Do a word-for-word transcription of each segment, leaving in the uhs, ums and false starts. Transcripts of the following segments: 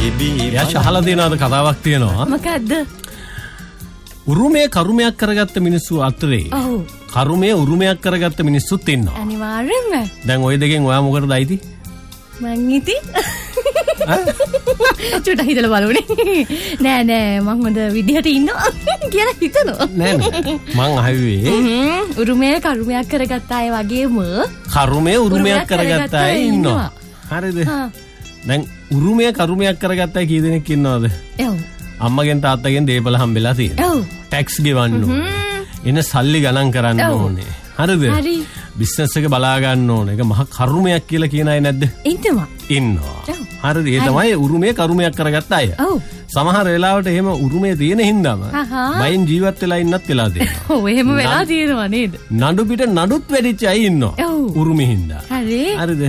baby. යා ශහලා දිනනද කතාවක් තියෙනවා. මොකද්ද? උරුමය කරුමයක් කරගත්ත මිනිස්සු අතරේ ඔව් කරුමය උරුමයක් කරගත්ත මිනිස්සුත් ඉන්නවා. අනිවාර්යෙන්ම. දැන් ওই දෙකෙන් ඔයා මොකටද අයිති? මං ඉතින් චුට්ටක් හිතලා බලුනේ. නෑ නෑ මං හොඳ විදිහට ඉන්නවා කියලා හිතනවා. නෑ නෑ මං අහුවේ උරුමය කරුමයක් කරගත්ත අය වගේම කරුමය උරුමයක් කරගත්ත අය ඉන්නවා. හරිද? දැන් උරුමය කරුමයක් කරගත්ත අය කී දෙනෙක් ඉන්නවද? ඔව් අම්මගෙන් තාත්තගෙන් දේපල හම්බෙලා තියෙනවා. ඔව් ටැක්ස් ගෙවන්න ඕනේ. එන සල්ලි ගණන් කරන්න ඕනේ. හරිද? හරි. බිස්නස් එක බලා ගන්න ඕනේ. ඒක මහා කරුමයක් කියලා කියන අය නැද්ද? ඉන්නවා. ඉන්නවා. හරිද? ඒ තමයි උරුමය කරුමයක් කරගත්ත අය. ඔව්. සමහර වෙලාවට එහෙම උරුමය තියෙන හින්දාම බයෙන් ජීවත් වෙලා ඉන්නත් වෙලා තියෙනවා. ඔව් එහෙම වෙලා තියෙනවා නේද? නඩු පිට නඩුත් වැඩිච්ච අය ඉන්නවා. උරුමෙ හින්දා. හරි. හරිද?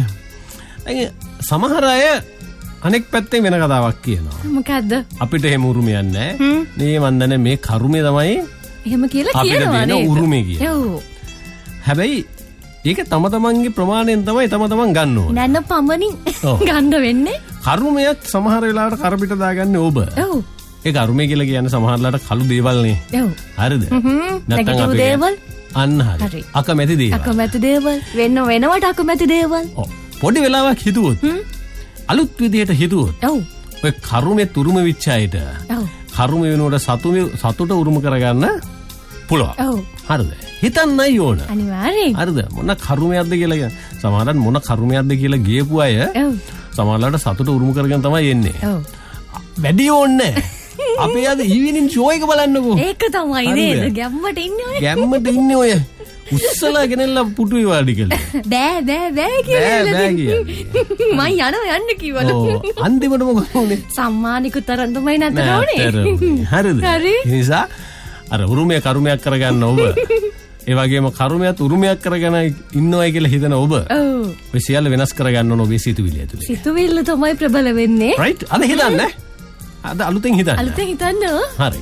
සමහර අය අනෙක් පැත්තෙන් වෙන කතාවක් කියනවා. මොකද්ද? අපිට එහෙම උරුමයක් නැහැ. මේ මන්දනේ මේ කරුමේ තමයි එහෙම කියලා කියනවා නේද? අපිට උරුමේ කියනවා. ඔව්. හැබැයි ඒක තම තමන්ගේ ප්‍රමාණයෙන් තමයි තම තමන් ගන්න ඕනේ. නැන්න පමණින් ගන්න වෙන්නේ. කරුමයක් සමහර වෙලාවට කරපිට දාගන්නේ ඔබ. ඔව්. ඒ කරුමේ කියලා කියන්නේ සමහරලාට කළු දේවල් නේ. ඔව්. හරිද? නැත්නම් අපි දේවල් අන්න හරි. අකමැති දේවල්. අකමැති දේවල් වෙන්න වෙනවට අකමැති දේවල්. ඔව්. පොඩි වෙලාවක් හිතුවොත් අලුත් විදිහට හිතුවොත් ඔව් ඔය කරුමේ තුරුම විච් අයට ඔව් කරුම වෙනුවට සතුමේ සතුට උරුම කරගන්න පුළුවන්. ඔව් හරිද? හිතන්නයි ඕන. අනිවාර්යෙන්. හරිද? මොන කරුමයක්ද කියලා සමහරවිට මොන කරුමයක්ද කියලා ගියපු අය ඔව් සමහරවිට සතුට උරුම කරගෙන තමයි එන්නේ. ඔව් වැඩි ඕනේ අපි අද ඊවිනින් ෂෝ එක බලන්නකෝ. ඒක තමයි නේද? ගැම්මට ඉන්නේ ඔය. ගැම්මට ඉන්නේ ඔය. උස්සලා ගෙනල්ලා පුටුවේ වාඩි කළා. බෑ බෑ බෑ කියලා. බෑ මම යනවා යන්න කිව්වලු. ඔව් අන්තිමට මොකද උනේ? සම්මානිකුත් තරම් තමයි නැතර උනේ. හරිද? හරි. ඒ නිසා අර උරුමය කරුමයක් කරගන්න ඔබ ඒ වගේම කරුමයක් උරුමයක් කරගෙන ඉන්නවයි කියලා හිතන ඔබ ඔව් ඔය සියල්ල වෙනස් කරගන්න ඕන ඔබේ සිතුවිලි ඇතුලේ. සිතුවිල්ල තමයි ප්‍රබල වෙන්නේ. රයිට්. අද හිතන්න. අද අලුතෙන් හිතන්න. අලුතෙන් හිතන්න. හරි.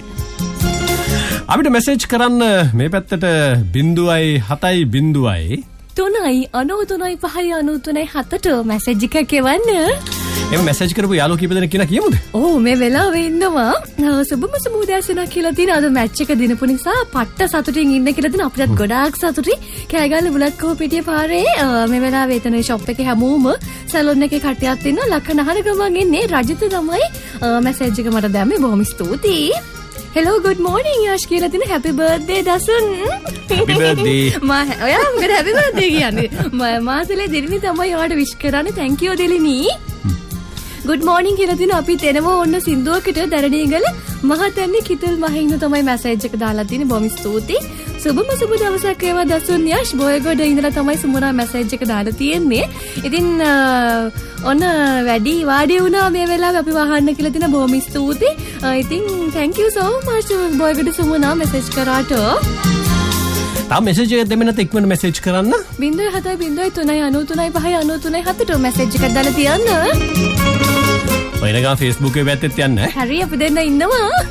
අපිට මෙසේජ් කරන්න මේ පැත්තට බිංදුවයි හතයි බිංදුවයි තුනයි අනූ තුනයි පහයි අනූ තුනයි හතට මෙසේජ් එකක් එවන්න. එම මෙසේජ් කරපු යාළුවෝ කීප දෙනෙක් කියලා කියමුද? ඔව් මේ වෙලාවේ ඉන්නවා සුබම සමුදෑසන කියලා තියෙන අද මැච් එක දිනපු නිසා පට්ට සතුටින් ඉන්න කියලා තියෙන අපිටත් ගොඩාක් සතුටි. කෑගල්ල බුලත් කෝපිටිය පාරේ මේ වෙලාවේ එතන ෂොප් එකේ හැමෝම සැලොන් එකේ කට්ටියක් ඉන්නවා. ලක්කනහර ගමන් ඉන්නේ රජිත තමයි මෙසේජ් එක මට දැම්මේ. බොහොම ස්තුතියි. Hello, good morning, Yash කියලා තියෙන happy birthday දසුන්. Happy birthday. මා ඔයා මොකද happy birthday කියන්නේ? මාසලේ දෙලිනි තමයි ඔයාලට wish කරන්නේ. Thank you දෙලිනි. good morning කියලා තියෙන අපි තෙනව ඔන්න සින්දුවකට දරණීගල මහතැන්නේ කිතුල් මහින්ද තමයි මැසේජ් එක දාලා තියෙන්නේ. බොහොම ස්තුතියි. සුබම සුබ දවසක් වේවා දසුන් යෂ්. බොයගොඩ ඉඳලා තමයි සුමුනා මැසේජ් එක දාලා තියෙන්නේ. ඉතින් ඔන්න වැඩි වාඩි වුණා මේ වෙලාවේ අපි වහන්න කියලා තියෙන. බොහොම ස්තුතියි. ඉතින් thank you so much බොයගොඩ සුමුනා message කරාට. තාම මෙසේජ් එකක් දෙන්න නැත්නම් ඉක්මනට මෙසේජ් කරන්න. බිංදුවයි හතයි බිංදුවයි තුනයි අනූ තුනයි පහයි අනූ තුනයි හතට මෙසේජ් එකක් දාලා තියන්න. ඔයනගා Facebook එකේ පැත්තෙත් යන්න. හරි අපි දෙන්න ඉන්නවා.